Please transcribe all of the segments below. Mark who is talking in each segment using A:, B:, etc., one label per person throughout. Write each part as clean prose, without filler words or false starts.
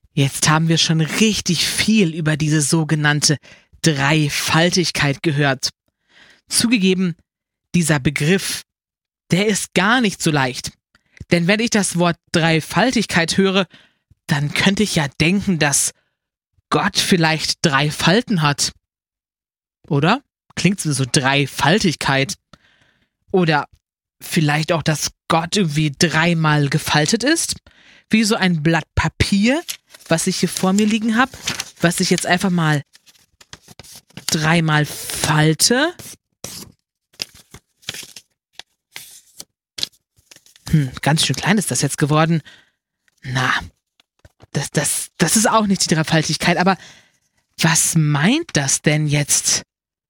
A: Jetzt haben wir schon richtig viel über diese sogenannte Dreifaltigkeit gehört. Zugegeben, dieser Begriff, der ist gar nicht so leicht. Denn wenn ich das Wort Dreifaltigkeit höre, dann könnte ich ja denken, dass Gott vielleicht 3 Falten hat. Oder? Klingt so Dreifaltigkeit. Oder vielleicht auch, dass Gott irgendwie 3-mal gefaltet ist. Wie so ein Blatt Papier, was ich hier vor mir liegen habe, was ich jetzt einfach mal 3-mal falte. Ganz schön klein ist das jetzt geworden. Na, das ist auch nicht die Dreifaltigkeit, aber was meint das denn jetzt?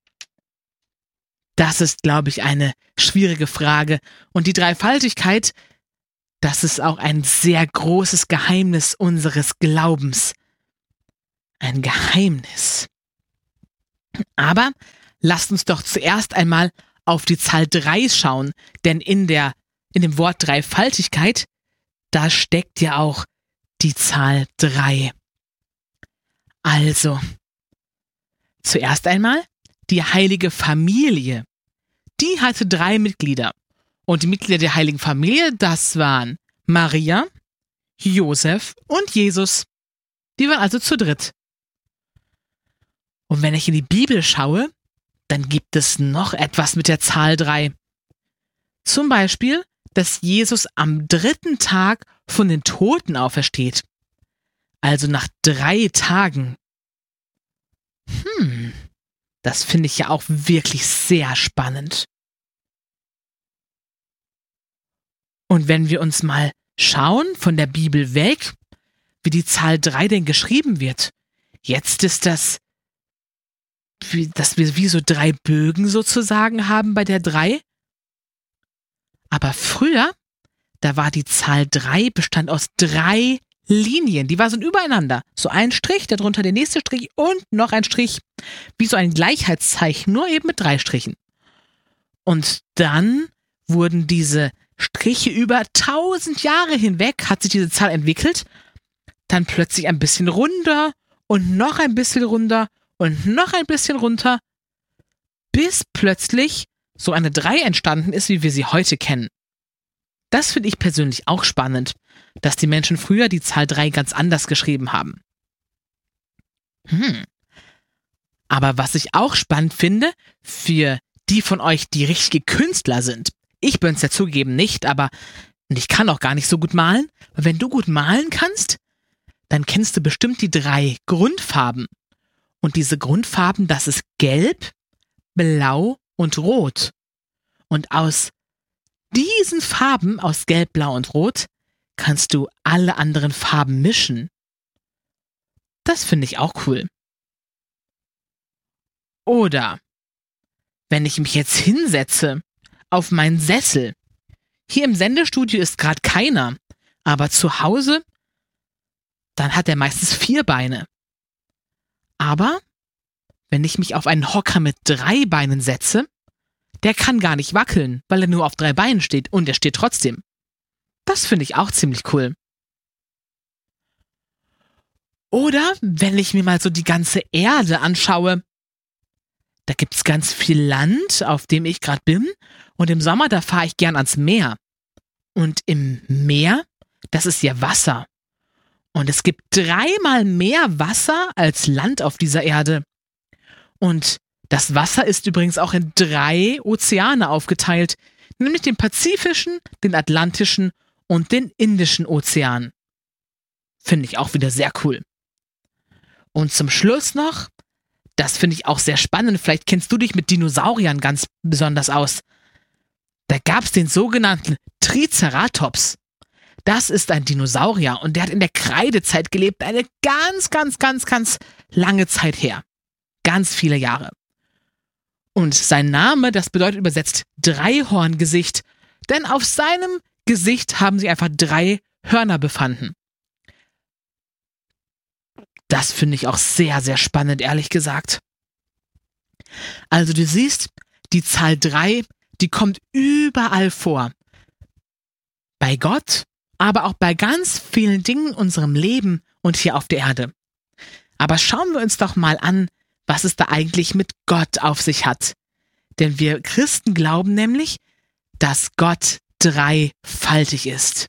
A: Das ist, glaube ich, eine schwierige Frage. Und die Dreifaltigkeit, das ist auch ein sehr großes Geheimnis unseres Glaubens. Ein Geheimnis. Aber lasst uns doch zuerst einmal auf die Zahl 3 schauen, denn in dem Wort Dreifaltigkeit, da steckt ja auch die Zahl 3. Also, zuerst einmal, die heilige Familie, die hatte 3 Mitglieder. Und die Mitglieder der heiligen Familie, das waren Maria, Josef und Jesus. Die waren also zu dritt. Und wenn ich in die Bibel schaue, dann gibt es noch etwas mit der Zahl 3. Zum Beispiel, dass Jesus am 3. Tag von den Toten aufersteht. Also nach 3 Tagen. Das finde ich ja auch wirklich sehr spannend. Und wenn wir uns mal schauen von der Bibel weg, wie die Zahl 3 denn geschrieben wird. Jetzt ist das, dass wir wie so 3 Bögen sozusagen haben bei der 3. Aber früher, da war die Zahl 3, bestand aus 3 Linien. Die war so übereinander. So ein Strich, darunter der nächste Strich und noch ein Strich. Wie so ein Gleichheitszeichen, nur eben mit 3 Strichen. Und dann wurden diese Striche über 1000 Jahre hinweg, hat sich diese Zahl entwickelt, dann plötzlich ein bisschen runter und noch ein bisschen runter und noch ein bisschen runter, bis plötzlich so eine 3 entstanden ist, wie wir sie heute kennen. Das finde ich persönlich auch spannend, dass die Menschen früher die Zahl 3 ganz anders geschrieben haben. Aber was ich auch spannend finde, für die von euch, die richtige Künstler sind, ich bin's ja zugegeben nicht, aber ich kann auch gar nicht so gut malen, weil wenn du gut malen kannst, dann kennst du bestimmt die 3 Grundfarben. Und diese Grundfarben, das ist Gelb, Blau und Rot. Und aus diesen Farben, aus Gelb, Blau und Rot, kannst du alle anderen Farben mischen. Das finde ich auch cool. Oder, wenn ich mich jetzt hinsetze auf meinen Sessel. Hier im Sendestudio ist gerade keiner, aber zu Hause, dann hat er meistens 4 Beine. Aber wenn ich mich auf einen Hocker mit 3 Beinen setze, der kann gar nicht wackeln, weil er nur auf 3 Beinen steht und er steht trotzdem. Das finde ich auch ziemlich cool. Oder wenn ich mir mal so die ganze Erde anschaue, da gibt es ganz viel Land, auf dem ich gerade bin, und im Sommer, da fahre ich gern ans Meer. Und im Meer, das ist ja Wasser. Und es gibt 3-mal mehr Wasser als Land auf dieser Erde. Und das Wasser ist übrigens auch in 3 Ozeane aufgeteilt, nämlich den Pazifischen, den Atlantischen und den Indischen Ozean. Finde ich auch wieder sehr cool. Und zum Schluss noch, das finde ich auch sehr spannend, vielleicht kennst du dich mit Dinosauriern ganz besonders aus. Da gab es den sogenannten Triceratops. Das ist ein Dinosaurier und der hat in der Kreidezeit gelebt, eine ganz lange Zeit her. Ganz viele Jahre. Und sein Name, das bedeutet übersetzt Dreihorngesicht, denn auf seinem Gesicht haben sich einfach 3 Hörner befanden. Das finde ich auch sehr, sehr spannend, ehrlich gesagt. Also du siehst, die Zahl 3, die kommt überall vor. Bei Gott, aber auch bei ganz vielen Dingen in unserem Leben und hier auf der Erde. Aber schauen wir uns doch mal an, was es da eigentlich mit Gott auf sich hat. Denn wir Christen glauben nämlich, dass Gott dreifaltig ist.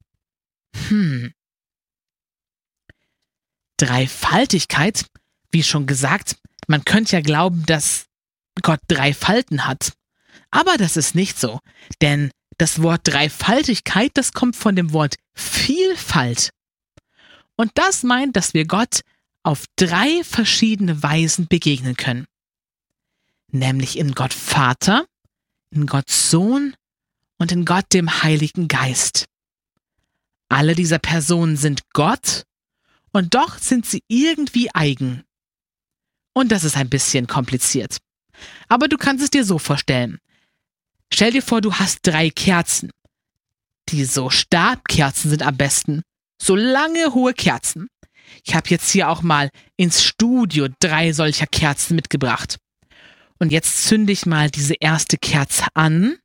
A: Dreifaltigkeit, wie schon gesagt, man könnte ja glauben, dass Gott 3 Falten hat. Aber das ist nicht so, denn das Wort Dreifaltigkeit, das kommt von dem Wort Vielfalt. Und das meint, dass wir Gott auf 3 verschiedene Weisen begegnen können. Nämlich in Gott Vater, in Gott Sohn und in Gott dem Heiligen Geist. Alle dieser Personen sind Gott und doch sind sie irgendwie eigen. Und das ist ein bisschen kompliziert. Aber du kannst es dir so vorstellen. Stell dir vor, du hast 3 Kerzen. Die so Stabkerzen sind am besten. So lange, hohe Kerzen. Ich habe jetzt hier auch mal ins Studio 3 solcher Kerzen mitgebracht. Und jetzt zünde ich mal diese erste Kerze an.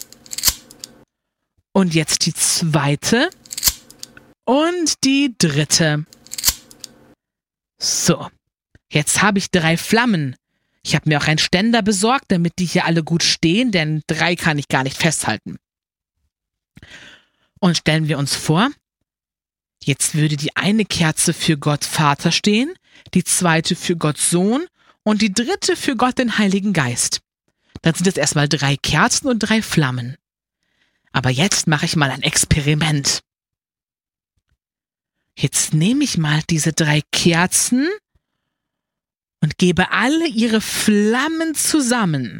A: Und jetzt die zweite. Und die dritte. So, jetzt habe ich 3 Flammen. Ich habe mir auch einen Ständer besorgt, damit die hier alle gut stehen, denn 3 kann ich gar nicht festhalten. Und stellen wir uns vor, jetzt würde die eine Kerze für Gott Vater stehen, die zweite für Gott Sohn und die dritte für Gott den Heiligen Geist. Dann sind es erstmal 3 Kerzen und 3 Flammen. Aber jetzt mache ich mal ein Experiment. Jetzt nehme ich mal diese 3 Kerzen und gebe alle ihre Flammen zusammen.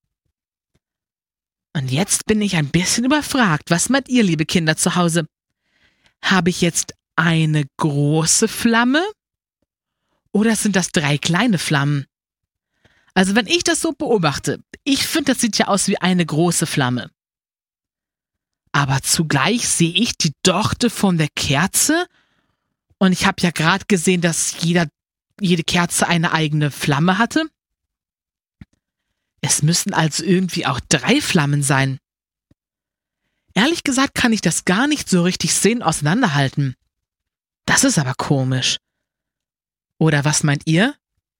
A: Und jetzt bin ich ein bisschen überfragt. Was meint ihr, liebe Kinder zu Hause? Habe ich jetzt eine große Flamme? Oder sind das 3 kleine Flammen? Also wenn ich das so beobachte, ich finde, das sieht ja aus wie eine große Flamme. Aber zugleich sehe ich die Dochte von der Kerze und ich habe ja gerade gesehen, dass jede Kerze eine eigene Flamme hatte. Es müssen also irgendwie auch 3 Flammen sein. Ehrlich gesagt kann ich das gar nicht so richtig sehen, auseinanderhalten. Das ist aber komisch. Oder was meint ihr?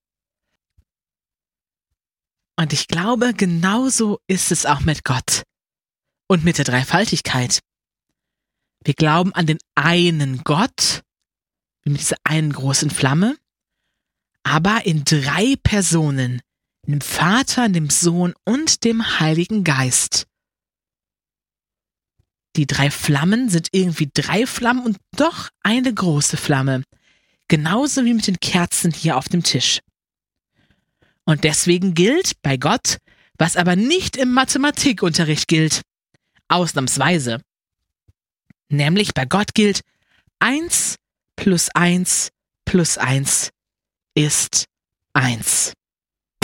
A: Und ich glaube, genauso ist es auch mit Gott und mit der Dreifaltigkeit. Wir glauben an den einen Gott, wie mit dieser einen großen Flamme, aber in 3 Personen, dem Vater, dem Sohn und dem Heiligen Geist. Die 3 Flammen sind irgendwie 3 Flammen und doch eine große Flamme. Genauso wie mit den Kerzen hier auf dem Tisch. Und deswegen gilt bei Gott, was aber nicht im Mathematikunterricht gilt. Ausnahmsweise. Nämlich bei Gott gilt 1 plus 1 plus 1 ist 1.